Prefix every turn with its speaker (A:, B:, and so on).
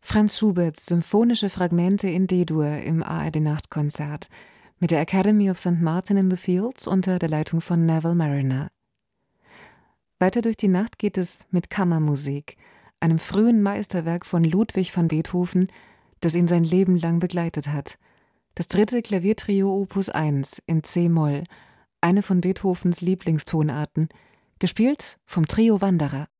A: Franz Schuberts Symphonische Fragmente in D-Dur im ARD-Nachtkonzert mit der Academy of St. Martin in the Fields unter der Leitung von Neville Marriner. Weiter durch die Nacht geht es mit Kammermusik, einem frühen Meisterwerk von Ludwig van Beethoven, das ihn sein Leben lang begleitet hat. Das 3. Klaviertrio Opus 1 in c-Moll, eine von Beethovens Lieblingstonarten, gespielt vom Trio Wanderer.